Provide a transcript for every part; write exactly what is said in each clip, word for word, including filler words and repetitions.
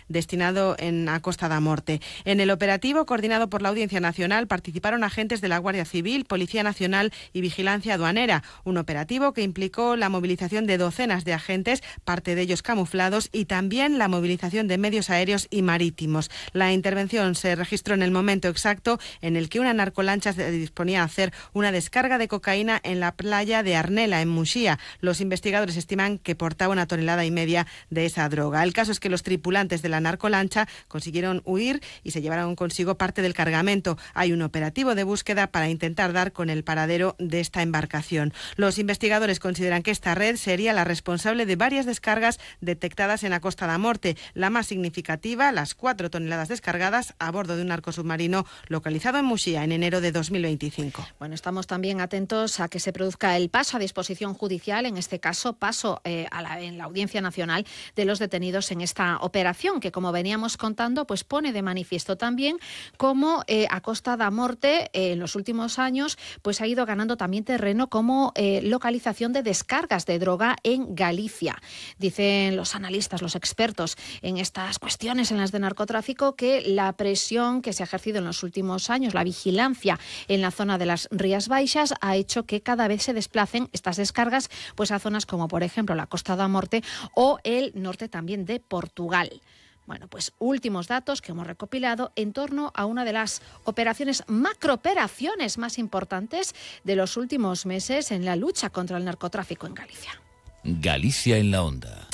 destinado en a Costa da Morte. En el operativo, coordinado por la Audiencia Nacional, participaron agentes de la Guardia Civil, Policía Nacional y Vigilancia Aduanera. Un operativo que implicó la movilización de docenas de agentes, parte de ellos camuflados, y también la movilización de medios aéreos y marítimos. La intervención se registró en el momento exacto en el que una narcolancha se disponía a hacer una descarga de cocaína en la playa de Arnela, en Muxía. Los investigadores estiman que portaba una tonelada y media de esa droga. El caso es que los tripulantes de la narcolancha consiguieron huir y se llevaron consigo parte del cargamento. Hay un operativo de búsqueda para intentar dar con el paradero de esta embarcación. Los investigadores consideran que esta red sería la responsable de varias descargas detectadas en la Costa da Morte. La más significativa, las cuatro toneladas descargadas a bordo de un narcosubmarino localizado en Muxía en enero de dos mil veinticinco. Bueno, estamos también atentos a que se produzca el paso a disposición judicial, en este caso paso eh, a la, en la Audiencia Nacional de los detenidos en esta operación, que como veníamos contando, pues pone de manifiesto también cómo eh, a Costa da Morte eh, en los últimos años pues ha ido ganando también terreno como eh, localización de descargas de droga en Galicia. Dicen los analistas, los expertos en estas cuestiones, en las de narcotráfico, que la presión que se ha ejercido en los últimos años, la vigilancia en la zona de las Rías Baixas, ha hecho que cada vez se desplacen estas descargas pues a zonas como por ejemplo la Costa da Morte o el norte también de Portugal. Bueno, pues últimos datos que hemos recopilado en torno a una de las operaciones, macrooperaciones más importantes de los últimos meses en la lucha contra el narcotráfico en Galicia. Galicia en la onda.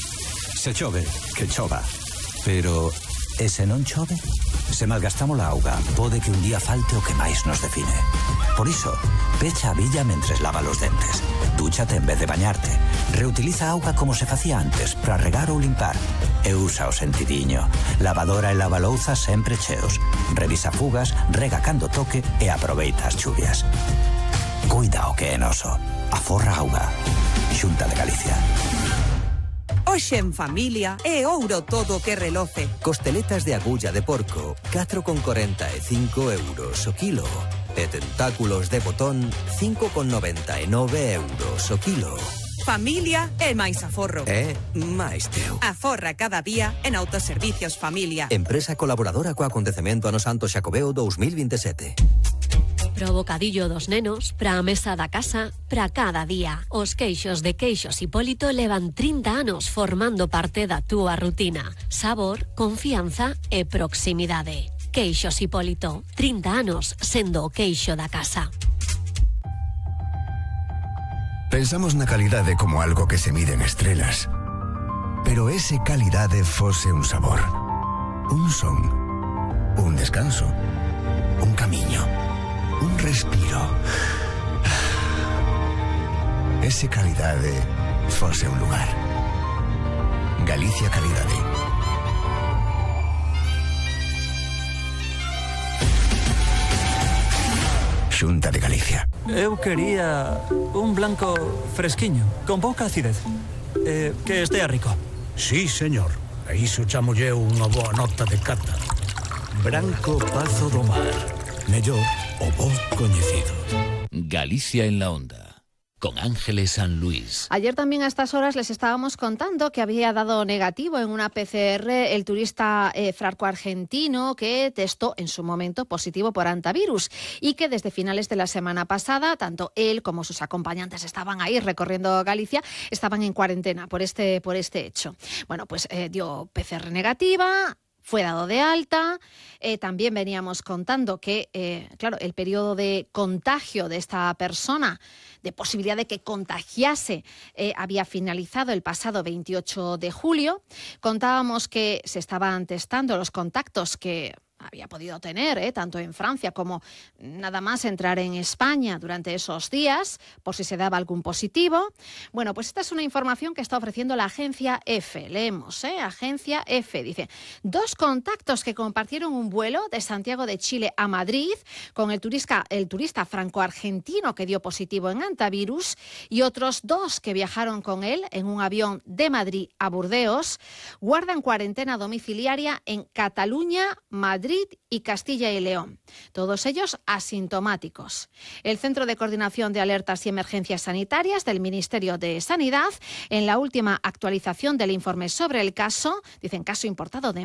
Se chove, que chova. Pero, e se non chove? Se malgastamos a auga, pode que un día falte o que máis nos define. Por iso, pecha a billa mentres lava los dentes. Dúchate en vez de bañarte. Reutiliza auga como se facía antes para regar ou limpar. E usa o sentidiño. Lavadora e lavalouzas sempre cheos. Revisa fugas, rega cando toque e aproveita as chuvias. Cuida o que é noso. Aforra auga. Xunta de Galicia. Hoxe en familia é ouro todo que reloce. Costeletas de agulla de porco, catro con corenta e cinco euros o kilo. E tentáculos de botón, cinco con noventa e nove euros o kilo. Familia é máis aforro. É máis teu. Aforra cada día en Autoservicios Familia. Empresa colaboradora co acontecemento Ano Santo Xacobeo dos mil veintisiete. Pro bocadillo dos nenos, pra a mesa da casa, pra cada día. Os queixos de Queixos Hipólito levan trinta anos formando parte da túa rutina. Sabor, confianza e proximidade. Queixos Hipólito, trinta anos sendo o queixo da casa. Pensamos na calidade como algo que se mide en estrelas. Pero ese calidade fose un sabor, un son, un descanso, un camiño, un respiro. Ese calidade fose un lugar. Galicia Calidade. Xunta de Galicia. Eu quería un blanco fresquiño, con pouca acidez, eh, que estea rico. Sí, señor. A iso chamolle unha boa nota de cata. Branco Pazo do Mar. Mellor o bo coñecido. Galicia en la onda. Con Ángeles San Luis. Ayer también a estas horas les estábamos contando que había dado negativo en una P C R el turista eh, franco-argentino que testó en su momento positivo por hantavirus y que desde finales de la semana pasada, tanto él como sus acompañantes estaban ahí recorriendo Galicia, estaban en cuarentena por este, por este hecho. Bueno, pues eh, dio P C R negativa. Fue dado de alta. Eh, también veníamos contando que, eh, claro, el periodo de contagio de esta persona, de posibilidad de que contagiase, eh, había finalizado el pasado veintiocho de julio. Contábamos que se estaban testando los contactos que había podido tener, ¿eh? tanto en Francia como nada más entrar en España durante esos días, por si se daba algún positivo. Bueno, pues esta es una información que está ofreciendo la agencia EFE. Leemos, ¿eh? Agencia EFE. Dice, dos contactos que compartieron un vuelo de Santiago de Chile a Madrid con el turista, el turista franco-argentino que dio positivo en hantavirus y otros dos que viajaron con él en un avión de Madrid a Burdeos, guardan cuarentena domiciliaria en Cataluña, Madrid y Castilla y León. Todos ellos asintomáticos. El Centro de Coordinación de Alertas y Emergencias Sanitarias del Ministerio de Sanidad, en la última actualización del informe sobre el caso, dicen caso importado de